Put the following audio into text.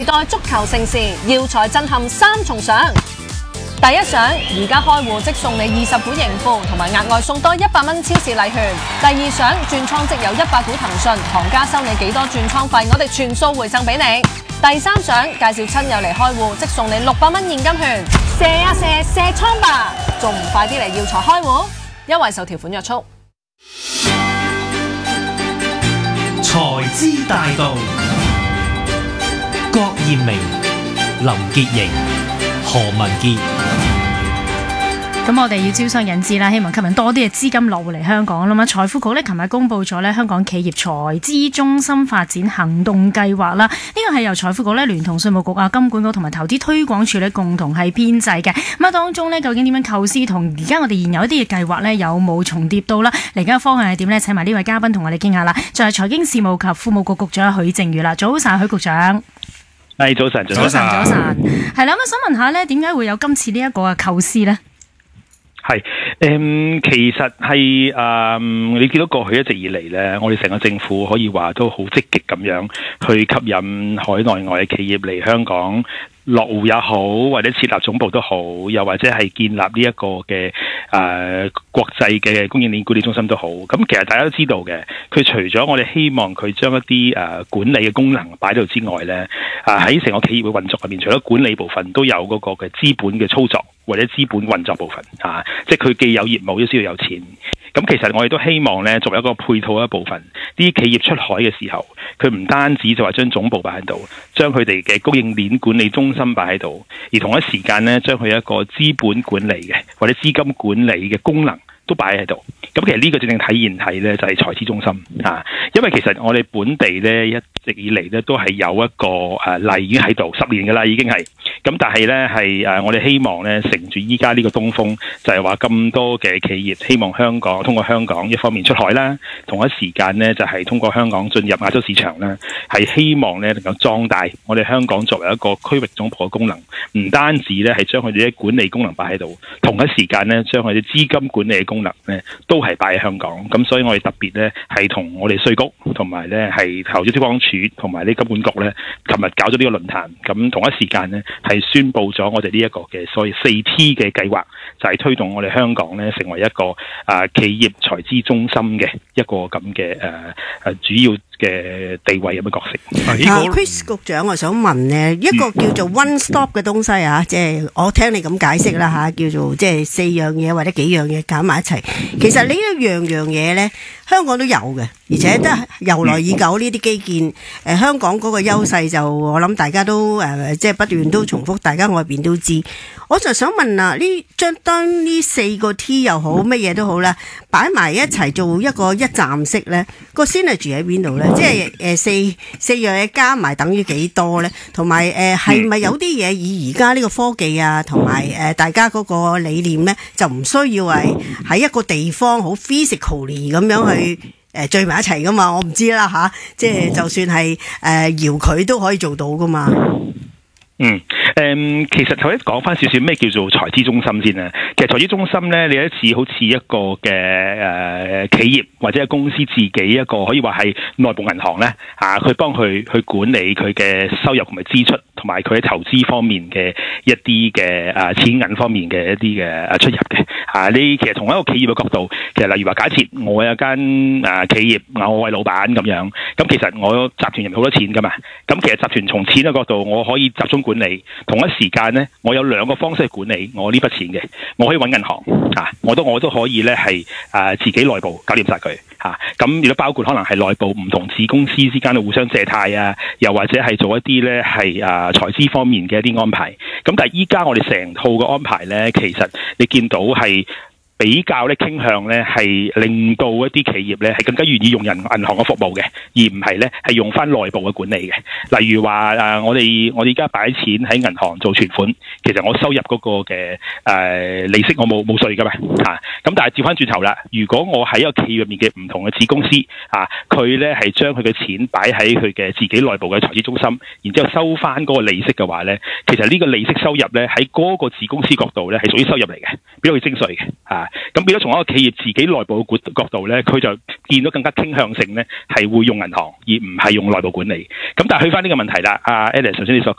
代足球盛事，耀才震撼3重賞。第一賞，而家開戶即送你20股盈富，同埋額外送多100蚊超市禮券。第二賞，轉倉即有100股騰訊，行家收你幾多轉倉費，我哋全數回贈俾你。第三賞，介紹親友嚟開戶即送你600蚊現金券。射啊射，射倉吧！仲唔快啲嚟耀才開戶？優惠受條款約束。 財資大道，郭艷明、林潔瑩、何文傑。 咁我哋要招商引資啦，希望吸引多啲嘅資金流嚟香港啦嘛。財富局呢，琴日公布咗呢香港企業財資中心發展行動計劃啦。呢個係由財富局呢聯同稅務局啊、金管局同埋投資推廣署呢共同係編製嘅。咁啊當中呢，究竟點樣構思同而家我哋現有一啲嘅計劃呢有冇重疊到啦？嚟緊嘅方向係點呢？請埋呢位嘉賓同我哋傾下啦。就係財經事務及庫務局局長許正宇啦。早晨，許局長。 係早晨， 早晨。係啦，咁想問下呢，點解會有今次呢一個嘅構思呢？ 係其實係你見到過去一直以嚟咧，我哋成個政府可以話都好積極咁樣去吸引海內外嘅企業嚟香港落戶也好，或者設立總部都好，又或者係建立呢一個嘅國際嘅供應鏈管理中心都好。咁其實大家都知道嘅，佢除咗我哋希望佢將一啲管理嘅功能擺到之外咧，喺成個企業嘅運作入面，除咗管理部分，都有嗰個嘅資本嘅操作或者資本運作部分即係佢既有業務，都需要有錢。咁其實我哋都希望咧，作為一個配套一部分，啲企業出海嘅時候，佢唔單止就話將總部擺喺度，將佢哋嘅供應鏈管理中心擺喺度，而同一時間咧，將佢一個資本管理嘅或者資金管理嘅功能都擺喺度。咁其實呢個正正體現係咧，就係財資中心因為其實我哋本地咧一直以嚟咧都係有一個例已經喺度10年嘅啦，已經係。咁但係咧係我哋希望咧乘住依家呢個東風，就係話咁多嘅企業希望香港通過香港一方面出海啦，同一時間咧就係通過香港進入亞洲市場啦，係希望咧能夠壯大我哋香港作為一個區域總部嘅功能，唔單止咧係將佢哋啲管理功能擺喺度，同一時間咧將佢哋資金管理嘅功能咧都係擺喺香港。咁所以我哋特別咧係同我哋稅局同埋咧係投資推廣署同埋呢金管局咧，琴日搞咗呢個論壇，咁同一時間咧係宣布咗我哋呢一個嘅所謂4T 嘅計劃，就係推動我哋香港咧成為一個企業財資中心嘅一個咁嘅主要嘅地位咁嘅角色。 Chris 局長，我想問呢一個叫做 One Stop 嘅東西即係我聽你咁解釋啦叫做即係4樣嘢或者幾樣嘢揀埋一齊。其實呢一樣嘢呢，香港都有嘅，而且都係由來已久呢啲基建。香港嗰個優勢就我諗大家都即係不斷都重複，大家外邊都知。我就想問啊，當呢4個 T 又好，乜嘢都好啦，擺埋一齊做一個一站式呢，個 synergy 喺邊度呢？即係四樣嘢加埋等於幾多呢？同埋係咪有啲嘢以而家呢個科技同埋大家嗰個理念呢，就唔需要係喺一個地方好 physically 咁樣去聚埋一齊噶嘛？我唔知啦即係就算係遙距都可以做到噶嘛。 其實頭先講翻少少咩叫做財資中心先啊。其實財資中心咧，你一次好似一個嘅企業或者係公司自己一個可以話係內部銀行咧佢幫佢去管理佢嘅收入同埋支出，同埋佢喺投資方面嘅一啲嘅錢銀方面嘅一啲嘅出入嘅你其實從一個企業嘅角度，其實例如話假設我有間企業，我係老闆咁樣，咁其實我集團入面好多錢噶嘛，咁其實集團從錢嘅角度，我可以集中管理，同一時間咧，我有2個方式去管理我呢筆錢嘅，我可以揾銀行我都可以咧係自己內部搞掂晒佢咁亦都包括可能係內部唔同子公司之間嘅互相借貸又或者係做一啲咧係財資方面嘅一啲安排。咁但係依家我哋成套嘅安排咧，其實你見到係比較咧傾向咧係令到一啲企業咧係更加願意用銀行嘅服務嘅，而唔係咧係用翻內部嘅管理嘅。例如話我哋而家擺錢喺銀行做存款，其實我收入嗰個嘅利息我冇稅噶嘛咁但係調翻轉頭啦，如果我喺一個企業入面嘅唔同嘅子公司佢咧係將佢嘅錢擺喺佢嘅自己內部嘅財資中心，然之後收翻嗰個利息嘅話咧，其實呢個利息收入咧喺嗰個子公司角度咧係屬於收入嚟嘅，俾佢徵稅嘅咁變咗從一個企業自己內部嘅角度咧，佢就見到更加傾向性咧係會用銀行而唔係用內部管理。咁但係去翻呢個問題啦，Alice 頭先你所講